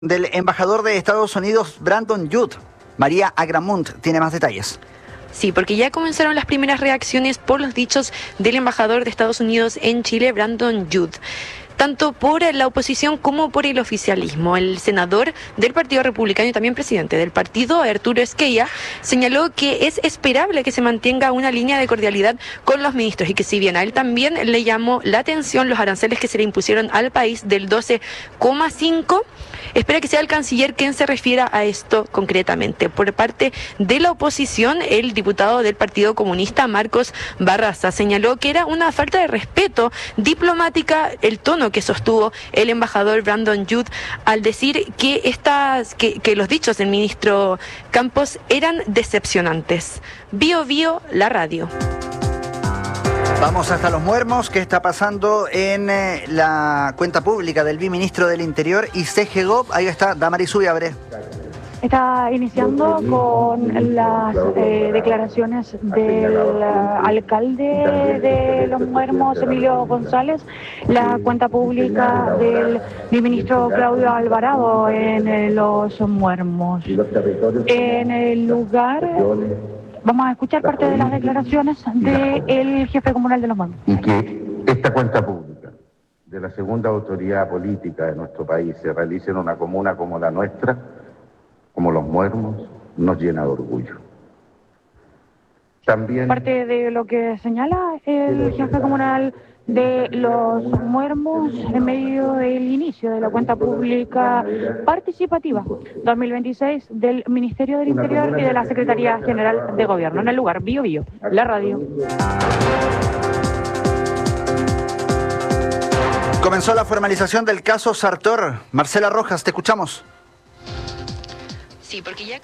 Del embajador de Estados Unidos, Brandon Judd. María Agramunt tiene más detalles. Sí, porque ya comenzaron las primeras reacciones por los dichos del embajador de Estados Unidos en Chile, Brandon Judd, tanto por la oposición como por el oficialismo. El senador del Partido Republicano y también presidente del partido, Arturo Esquella, señaló que es esperable que se mantenga una línea de cordialidad con los ministros y que si bien a él también le llamó la atención los aranceles que se le impusieron al país del 12,5%, espera que sea el canciller quien se refiera a esto concretamente. Por parte de la oposición, el diputado del Partido Comunista, Marcos Barraza, señaló que era una falta de respeto diplomática el tono que sostuvo el embajador Brandon Judd al decir que que los dichos del ministro Campos eran decepcionantes. Bio Bio, la radio. Vamos hasta Los Muermos. ¿Qué está pasando en la cuenta pública del viceministro del Interior y CGGOV? Ahí está Damaris Ubiabre. Está iniciando con las declaraciones del alcalde de Los Muermos, Emilio González, la cuenta pública del viceministro Claudio Alvarado en Los Muermos. En el lugar vamos a escuchar parte de las declaraciones del jefe comunal de Los Muermos. Y que esta cuenta pública de la segunda autoridad política de nuestro país se realice en una comuna como la nuestra, como Los Muermos, nos llena de orgullo. También parte de lo que señala el jefe comunal de Los Muermos en medio del inicio de la cuenta pública participativa 2026 del Ministerio del Interior y de la Secretaría General de Gobierno. En el lugar, Bio Bio, la radio. Comenzó la formalización del caso Sartor. Marcela Rojas, te escuchamos. Sí, porque ya...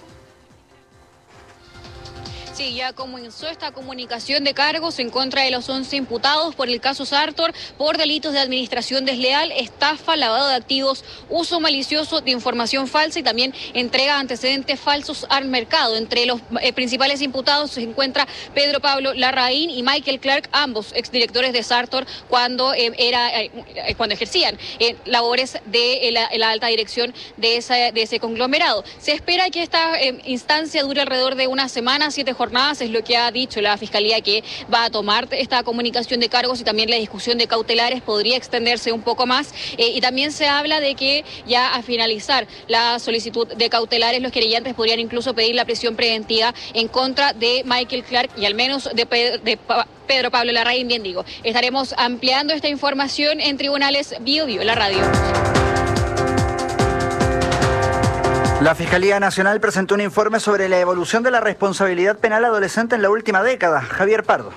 Sí, ya comenzó esta comunicación de cargos en contra de los 11 imputados por el caso Sartor por delitos de administración desleal, estafa, lavado de activos, uso malicioso de información falsa y también entrega de antecedentes falsos al mercado. Entre los principales imputados se encuentra Pedro Pablo Larraín y Michael Clark, ambos exdirectores de Sartor cuando ejercían labores de la alta dirección de ese conglomerado. Se espera que esta instancia dure alrededor de una semana, 7 jornadas, es lo que ha dicho la Fiscalía que va a tomar esta comunicación de cargos y también la discusión de cautelares podría extenderse un poco más y también se habla de que ya a finalizar la solicitud de cautelares los querellantes podrían incluso pedir la prisión preventiva en contra de Michael Clark y al menos de Pedro Pablo Larraín, bien digo. Estaremos ampliando esta información en Tribunales Bio Bio, la radio. La Fiscalía Nacional presentó un informe sobre la evolución de la responsabilidad penal adolescente en la última década. Javier Pardo.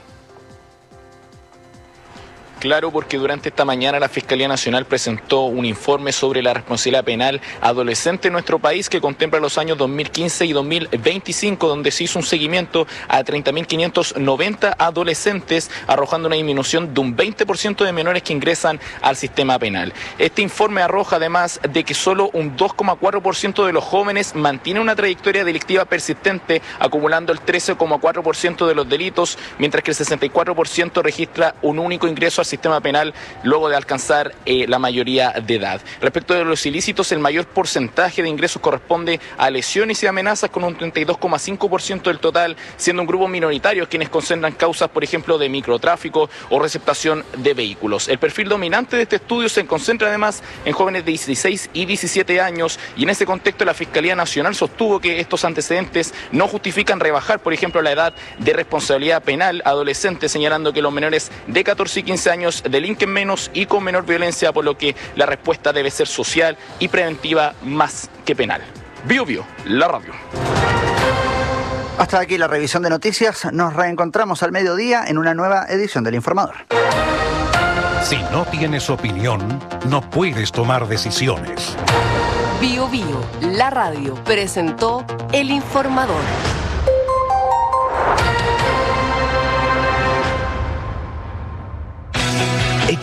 Claro, porque durante esta mañana la Fiscalía Nacional presentó un informe sobre la responsabilidad penal adolescente en nuestro país que contempla los años 2015 y 2025, donde se hizo un seguimiento a 30.590 adolescentes, arrojando una disminución de un 20% de menores que ingresan al sistema penal. Este informe arroja además de que solo un 2,4% de los jóvenes mantiene una trayectoria delictiva persistente, acumulando el 13,4% de los delitos, mientras que el 64% registra un único ingreso al sistema penal luego de alcanzar la mayoría de edad. Respecto de los ilícitos, el mayor porcentaje de ingresos corresponde a lesiones y amenazas con un 32,5% del total, siendo un grupo minoritario quienes concentran causas, por ejemplo, de microtráfico o receptación de vehículos. El perfil dominante de este estudio se concentra además en jóvenes de 16 y 17 años y en ese contexto la Fiscalía Nacional sostuvo que estos antecedentes no justifican rebajar, por ejemplo, la edad de responsabilidad penal adolescente, señalando que los menores de 14 y 15 años delinquen menos y con menor violencia, por lo que la respuesta debe ser social y preventiva más que penal. Bio Bio, la radio. Hasta aquí la revisión de noticias. Nos reencontramos al mediodía en una nueva edición del Informador. Si no tienes opinión, no puedes tomar decisiones. Bio Bio, la radio, presentó El Informador.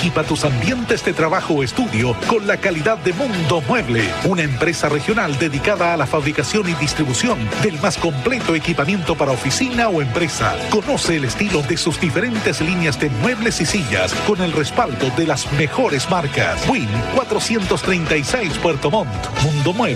Equipa tus ambientes de trabajo o estudio con la calidad de Mundo Mueble, una empresa regional dedicada a la fabricación y distribución del más completo equipamiento para oficina o empresa. Conoce el estilo de sus diferentes líneas de muebles y sillas con el respaldo de las mejores marcas. Win 436 Puerto Montt. Mundo Mueble.